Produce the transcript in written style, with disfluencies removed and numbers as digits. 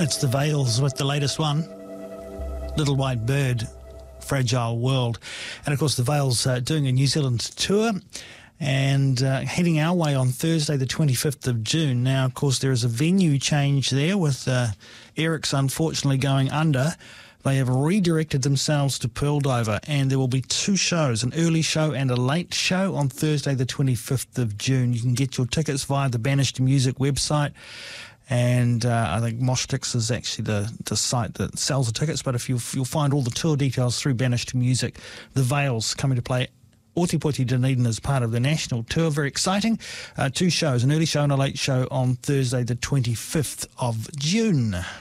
It's the Veils with the latest one, Little White Bird, Fragile World. And of course the Veils doing a New Zealand tour and heading our way on Thursday the 25th of June. Now of course there is a venue change there with Eric's unfortunately going under. They have redirected themselves to Pearl Diver, and there will be two shows, an early show and a late show on Thursday the 25th of June. You can get your tickets via the Banished Music website, and I think Moshtix is actually the site that sells the tickets, but if you'll find all the tour details through Banished Music. The Veils coming to play Ōtepoti Dunedin as part of the national tour. Very exciting. Two shows, an early show and a late show on Thursday the 25th of June.